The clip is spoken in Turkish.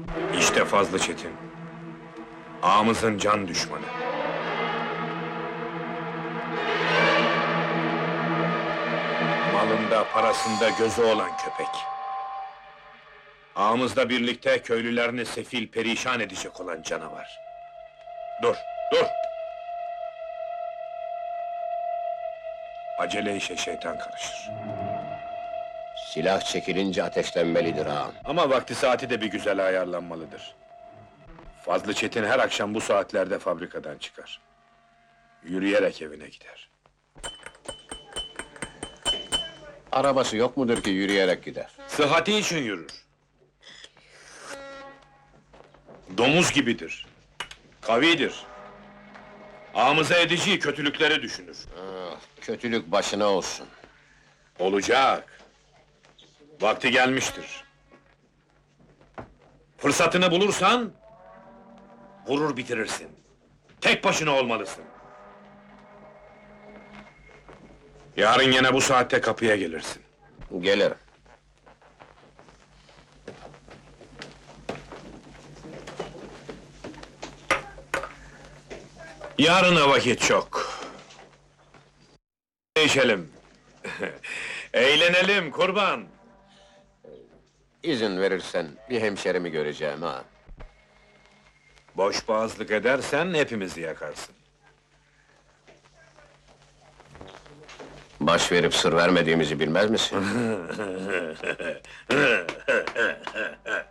İşte Fazlı Çetin. Ağamızın can düşmanı. Malında, parasında gözü olan köpek. Ağamızla birlikte köylülerini sefil, perişan edecek olan canavar. Dur, dur! Acele işe şeytan karışır. Silah çekilince ateşlenmelidir ağam. Ama vakti saati de bir güzel ayarlanmalıdır. Fazlı Çetin her akşam bu saatlerde fabrikadan çıkar. Yürüyerek evine gider. Arabası yok mudur ki yürüyerek gider? Sıhhati için yürür. Domuz gibidir. Kavidir. Ağamıza edeceği kötülükleri düşünür. Kötülük başına olsun. Olacak. Vakti gelmiştir. Fırsatını bulursan... vurur bitirirsin. Tek başına olmalısın. Yarın yine bu saatte kapıya gelirsin. Gelirim. Yarına vakit çok. Değişelim. Eğlenelim kurban. İzin verirsen bir hemşerimi göreceğim ha. Boş boğazlık edersen hepimizi yakarsın. Baş verip sır vermediğimizi bilmez misin?